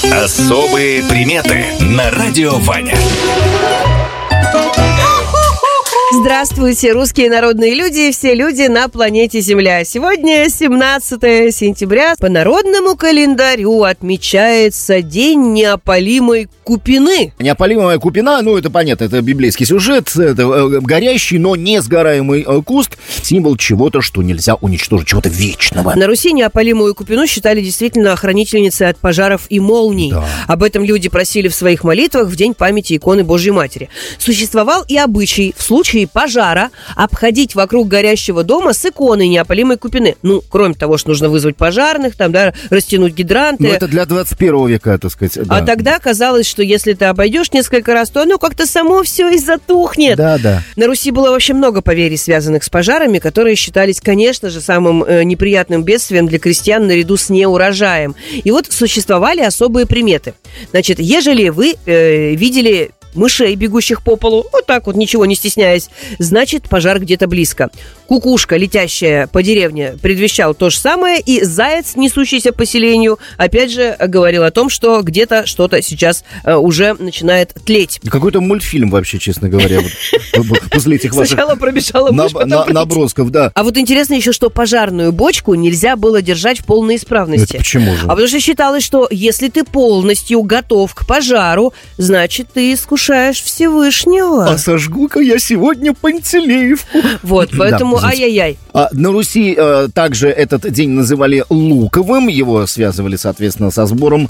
Особые приметы на радио Ваня. Здравствуйте, русские народные люди, все люди на планете Земля. Сегодня 17 сентября. По народному календарю отмечается День неопалимой купины. Неопалимая купина, это понятно, это библейский сюжет, это горящий, но не сгораемый куст, символ чего-то, что нельзя уничтожить, чего-то вечного. На Руси неопалимую купину считали действительно хранительницей от пожаров и молний. Да. Об этом люди просили в своих молитвах в день памяти иконы Божьей Матери. Существовал и обычай в случае пожара обходить вокруг горящего дома с иконой неопалимой купины. Кроме того, что нужно вызвать пожарных, растянуть гидранты. Это для 21 века, так сказать. Да. А тогда казалось, что если ты обойдешь несколько раз, то оно как-то само все и затухнет. Да. На Руси было вообще много поверий, связанных с пожарами, которые считались, конечно же, самым неприятным бедствием для крестьян наряду с неурожаем. И вот существовали особые приметы. Значит, ежели вы видели мышей, бегущих по полу, вот так вот, ничего не стесняясь, значит, пожар где-то близко. Кукушка, летящая по деревне, предвещал то же самое, и заяц, несущийся по селению, опять же, говорил о том, что где-то что-то сейчас уже начинает тлеть. Какой-то мультфильм вообще, честно говоря, после этих ваших... Сначала пробежала мышь, потом набросков, да. А вот интересно еще, что пожарную бочку нельзя было держать в полной исправности. Это почему же? А потому что считалось, что если ты полностью готов к пожару, значит, ты искушаешь Всевышнего. А сожгу-ка я сегодня Пантелеевку. Вот, поэтому ай-яй-яй. На Руси также этот день называли луковым. Его связывали, соответственно, со сбором